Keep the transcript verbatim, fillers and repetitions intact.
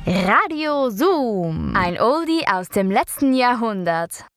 Radio Zoom. Ein Oldie aus dem letzten Jahrhundert.